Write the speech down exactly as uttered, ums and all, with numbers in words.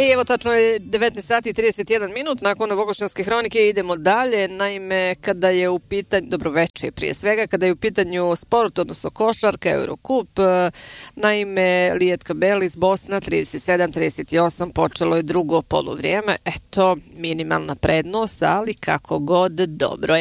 I evo tačno je devetnaest sati i trideset jedan minut, nakon Vogošćanske hronike idemo dalje. Naime, kada je u pitanju, dobro večer prije svega, kada je u pitanju sport, odnosno košarka, Eurocup, naime Lijetka Belis Bosna trideset sedam trideset osam, počelo je drugo poluvrijeme, eto minimalna prednost, ali kako god dobro je.